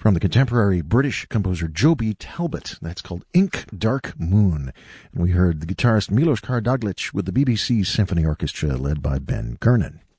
from the contemporary British composer Joby Talbot. That's called Ink Dark Moon. And we heard the guitarist Milos Karadzic with the BBC Symphony Orchestra led by Ben Gernon.